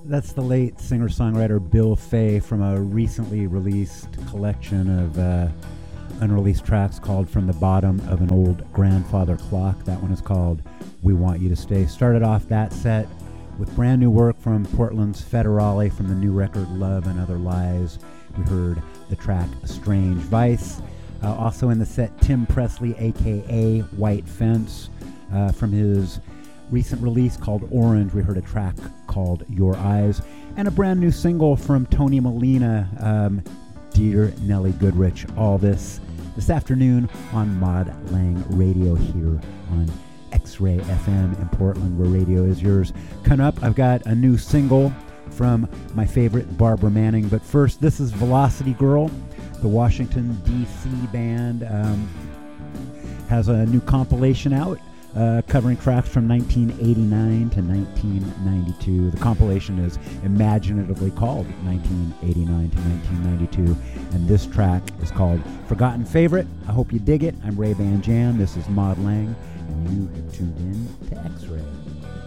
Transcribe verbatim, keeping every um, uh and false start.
That's the late singer-songwriter Bill Fay from a recently released collection of uh, unreleased tracks called From the Bottom of an Old Grandfather Clock. That one is called We Want You to Stay. Started off that set with brand new work from Portland's Federale from the new record Love and Other Lies. We heard the track Strange Vice. Uh, also in the set, Tim Presley, a k a. White Fence, uh, from his recent release called Orange. We heard a track called Your Eyes, and a brand new single from Tony Molina, um, Dear Nellie Goodrich. All this this afternoon on Mod Lang Radio here on X-Ray F M in Portland, where radio is yours. Coming up, I've got a new single from my favorite Barbara Manning, but first, this is Velocity Girl. The Washington, D C band um, has a new compilation out Uh, covering tracks from nineteen eighty-nine to nineteen ninety-two. The compilation is imaginatively called nineteen eighty-nine to nineteen ninety-two, and this track is called Forgotten Favorite. I hope you dig it. I'm Ray Van Jan. This is Mod Lang, and you have tuned in to X-Ray.